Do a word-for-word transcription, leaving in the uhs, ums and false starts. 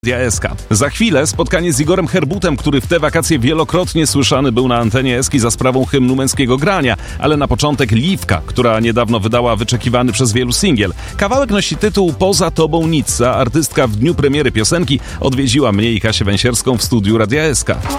Radia S K. Za chwilę spotkanie z Igorem Herbutem, który w te wakacje wielokrotnie słyszany był na antenie Eski za sprawą hymnu męskiego grania, ale na początek Liwka, która niedawno wydała wyczekiwany przez wielu singiel. Kawałek nosi tytuł Poza tobą nic, a artystka w dniu premiery piosenki odwiedziła mnie i Kasię Węsierską w studiu Radia S K.